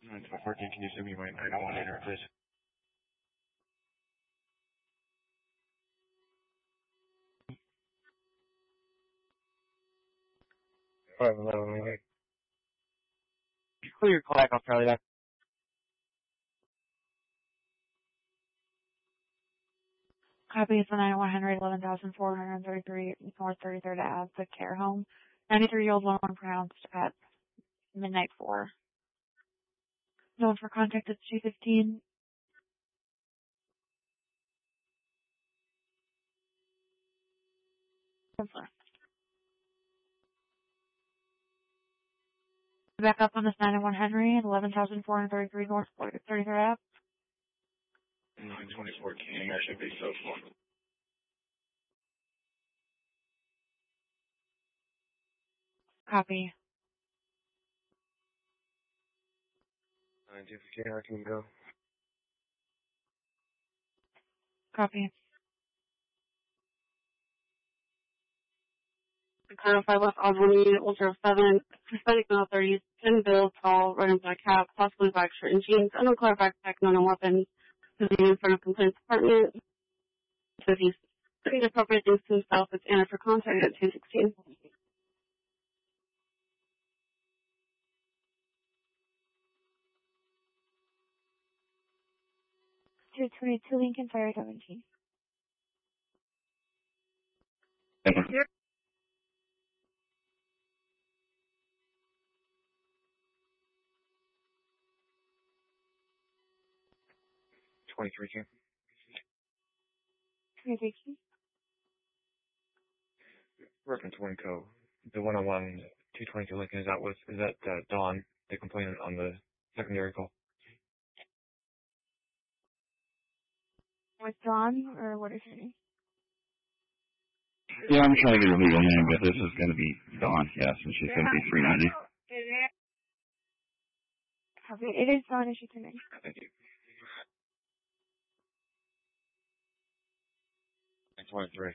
914, can you send me my 901 error, please? 511. Clear your call back, I'll try that. Copy for 91 Henry, 11,433 North 33rd Ave, the care home. 93-year-old woman pronounced at midnight 4. Known for contact at 215. Back up on this 91 Henry, 11,433 North 33rd Ave. 924 King, I should be so full. Copy. 924 I can go. Copy. To clarify, left Albany, Ultra 7, Hispanic male 30s, 10 build, tall, running black hat, possibly black shirt and jeans, unclear backpack, no weapons, sitting in front of complaints department. So he's doing appropriate things to himself. It's entered for contact at 216. 222 Lincoln Fire 17. Yep. 23 King. 23 King. Reference Winco. The one along 222 Lincoln, is that Dawn, the complainant on the secondary call? With Dawn, or what is her name? Yeah, I'm trying to get her legal name, but this is going to be Dawn, yes, and she's going to be 390. Copy. It is Dawn, is she tonight? Thank you. 23.